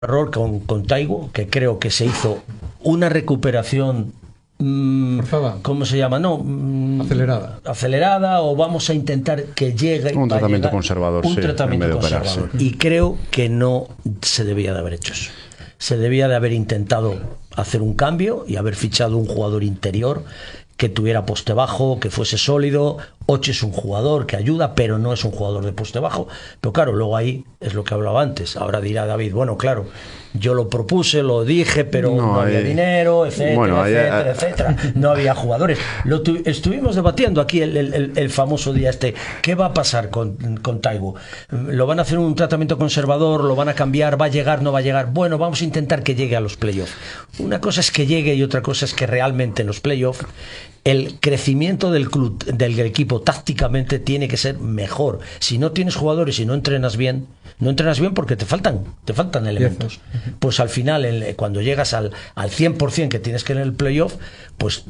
error con Taiwo, que creo que se hizo una recuperación forzada. ¿Cómo se llama? No, acelerada, o vamos a intentar que llegue un tratamiento conservador, un tratamiento conservador. Y creo que no se debía de haber hecho eso. Se debía de haber intentado hacer un cambio y haber fichado un jugador interior que tuviera poste bajo, que fuese sólido. Oche es un jugador que ayuda, pero no es un jugador de poste bajo. Pero claro, luego ahí es lo que hablaba antes. Ahora dirá David, bueno, claro, yo lo propuse, lo dije, pero no había dinero, etcétera, bueno, etcétera. No había jugadores. Estuvimos debatiendo aquí el famoso día este. ¿Qué va a pasar con Taiwo? ¿Lo van a hacer un tratamiento conservador? ¿Lo van a cambiar? ¿Va a llegar? ¿No va a llegar? Bueno, vamos a intentar que llegue a los playoffs. Una cosa es que llegue y otra cosa es que realmente en los playoffs el crecimiento del club, del equipo tácticamente tiene que ser mejor. Si no tienes jugadores y no entrenas bien porque te faltan elementos. Pues al final, cuando llegas al 100% que tienes que en el playoff, pues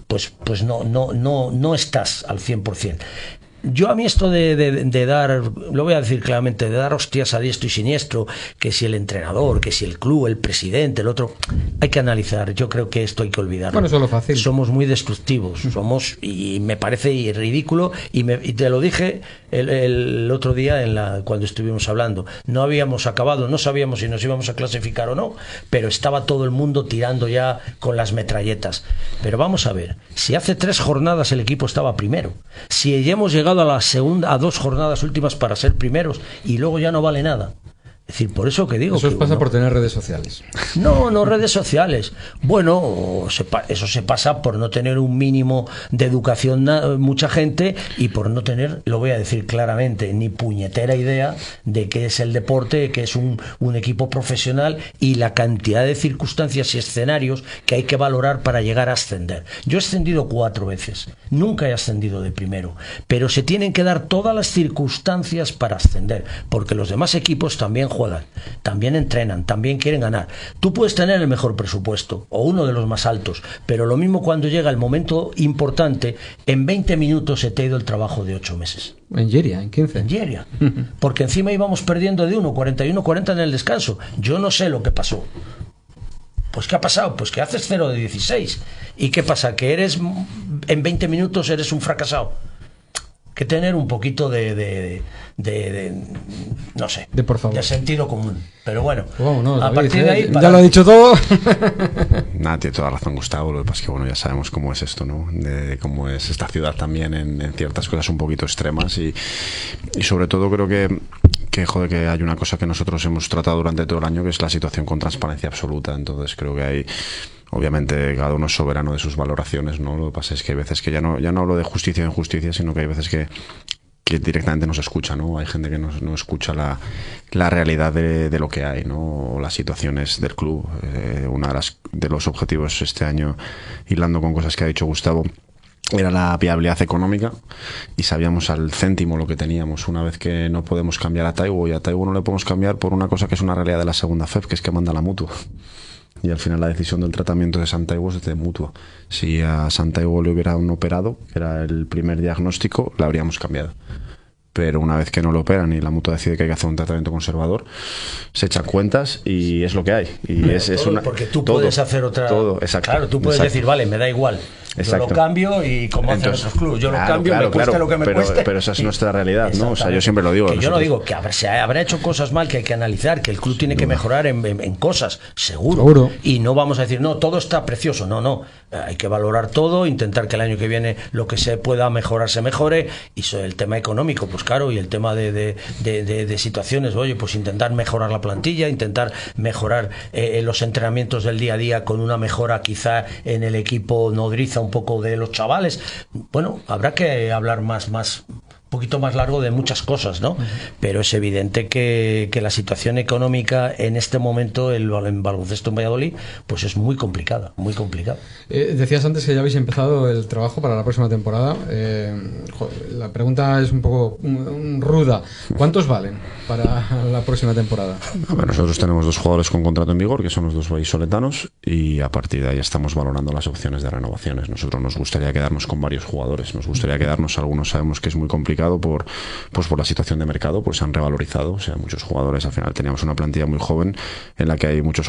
no estás al 100%. Yo a mí esto de dar, lo voy a decir claramente, de dar hostias a diestro y siniestro, que si el entrenador, que si el club, el presidente, el otro, hay que analizar. Yo creo que esto hay que olvidarlo. Bueno, eso es lo fácil. Somos muy destructivos, y me parece ridículo, y te lo dije el otro día cuando estuvimos hablando. No habíamos acabado, no sabíamos si nos íbamos a clasificar o no, pero estaba todo el mundo tirando ya con las metralletas. Pero vamos a ver, si hace 3 jornadas el equipo estaba primero, si ya hemos llegado a 2 jornadas últimas para ser primeros y luego ya no vale nada. Es decir, por eso que digo... Eso pasa por tener redes sociales. No redes sociales. Bueno, eso se pasa por no tener un mínimo de educación mucha gente, y por no tener, lo voy a decir claramente, ni puñetera idea de qué es el deporte, que es un equipo profesional, y la cantidad de circunstancias y escenarios que hay que valorar para llegar a ascender. Yo he ascendido 4 veces. Nunca he ascendido de primero. Pero se tienen que dar todas las circunstancias para ascender, porque los demás equipos también juegan, también entrenan, también quieren ganar. Tú puedes tener el mejor presupuesto o uno de los más altos, pero lo mismo cuando llega el momento importante, en 20 minutos se te ha ido el trabajo de 8 meses. En Yeria, en 15. En Yeria. Porque encima íbamos perdiendo de 41-40 en el descanso. Yo no sé lo que pasó. Pues ¿qué ha pasado? Pues que haces 0 de 16. ¿Y qué pasa? Que en 20 minutos eres un fracasado. Que tener un poquito no sé, por favor, de sentido común. Pero bueno, a partir de ahí... Ya lo ha dicho todo. Nada, tiene toda razón Gustavo. Lo que pasa es que bueno, ya sabemos cómo es esto, ¿no? De cómo es esta ciudad también en ciertas cosas un poquito extremas, y sobre todo creo que hay una cosa que nosotros hemos tratado durante todo el año, que es la situación con transparencia absoluta. Entonces creo que hay... Obviamente cada uno es soberano de sus valoraciones, ¿no? Lo que pasa es que hay veces que ya no hablo de justicia o injusticia, sino que hay veces que directamente no se escucha, ¿no? Hay gente que no escucha la realidad de lo que hay, ¿no? Las situaciones del club. Una de los objetivos este año, hilando con cosas que ha dicho Gustavo, era la viabilidad económica, y sabíamos al céntimo lo que teníamos. Una vez que no podemos cambiar a Taiwo, y a Taiwo no le podemos cambiar por una cosa que es una realidad de la segunda FEP, que es que manda la Mutua. Y al final la decisión del tratamiento de Santaiwo es de Mutua. Si a Santaiwo le hubieran operado, que era el primer diagnóstico, la habríamos cambiado. Pero una vez que no lo operan y la Mutua decide que hay que hacer un tratamiento conservador, se echan cuentas y es lo que hay. Y es una, porque tú puedes hacer otra... Todo, exacto. Claro, tú puedes decir, vale, me da igual. Exacto. Yo lo cambio, y como hacen esos clubes, yo lo cambio, me cueste lo que me cueste. Pero esa es nuestra realidad, ¿no? O sea, yo siempre lo digo. Que yo no digo que habrá hecho cosas mal, que hay que analizar, que el club tiene que mejorar en cosas, seguro. Y no vamos a decir, no, todo está precioso. No. Hay que valorar todo, intentar que el año que viene lo que se pueda mejorar se mejore. Y sobre el tema económico, pues claro, y el tema de situaciones, oye, pues intentar mejorar la plantilla, intentar mejorar los entrenamientos del día a día, con una mejora quizá en el equipo nodriza un poco de los chavales. Bueno, habrá que hablar más un poquito más largo de muchas cosas, ¿no? Pero es evidente que la situación económica en este momento en baloncesto en Valladolid pues es muy complicada, muy complicada. Decías antes que ya habéis empezado el trabajo para la próxima temporada. La pregunta es un poco ruda. ¿Cuántos valen para la próxima temporada? Nosotros tenemos 2 jugadores con contrato en vigor, que son los 2 vallisoletanos, y a partir de ahí estamos valorando las opciones de renovaciones. Nosotros nos gustaría quedarnos con varios jugadores, nos gustaría quedarnos, algunos sabemos que es muy complicado complicado por la situación de mercado, pues se han revalorizado. O sea, muchos jugadores, al final teníamos una plantilla muy joven en la que hay muchos